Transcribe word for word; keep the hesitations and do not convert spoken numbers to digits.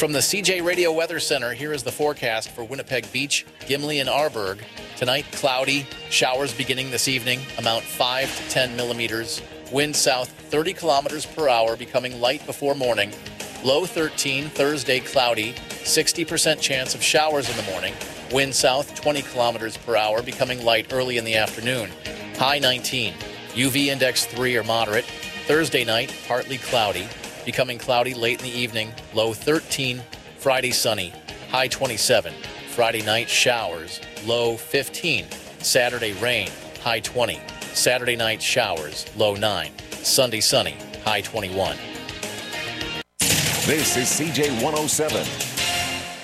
From the C J Radio Weather Center, here is the forecast for Winnipeg Beach, Gimli, and Arborg. Tonight, cloudy. Showers beginning this evening, amount five to ten millimeters. Wind south thirty kilometers per hour, becoming light before morning. Low thirteen, Thursday cloudy. sixty percent chance of showers in the morning. Wind south twenty kilometers per hour, becoming light early in the afternoon. High nineteen. U V index three or moderate. Thursday night, partly cloudy. Becoming cloudy late in the evening, low thirteen. Friday sunny, high twenty-seven. Friday night showers, low fifteen. Saturday rain, high twenty. Saturday night showers, low nine. Sunday sunny, high twenty-one. This is C J one oh seven.